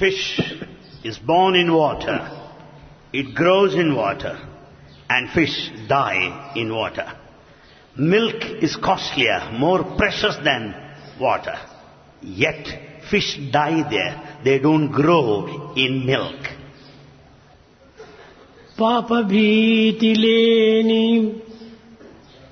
Fish is born in water, it grows in water, and fish die in water. Milk is costlier, more precious than water. Yet fish die there, they don't grow in milk. పాప భీతి లేని